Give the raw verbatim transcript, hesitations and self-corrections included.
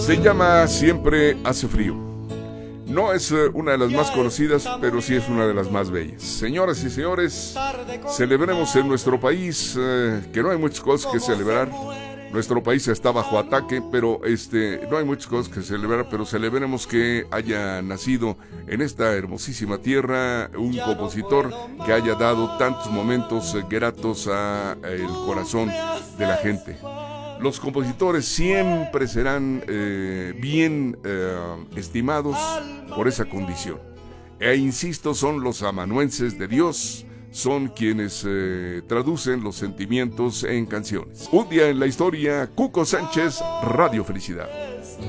Se llama Siempre hace frío. No es eh, una de las más conocidas, pero sí es una de las más bellas. Señoras y señores, celebremos en nuestro país, eh, que no hay muchas cosas que celebrar. Nuestro país está bajo ataque, pero este no hay muchas cosas que celebrar, pero celebremos que haya nacido en esta hermosísima tierra un compositor que haya dado tantos momentos eh, gratos a eh, el corazón de la gente. Los compositores siempre serán eh, bien eh, estimados por esa condición. E insisto, son los amanuenses de Dios, son quienes eh, traducen los sentimientos en canciones. Un día en la historia, Cuco Sánchez, Radio Felicidad.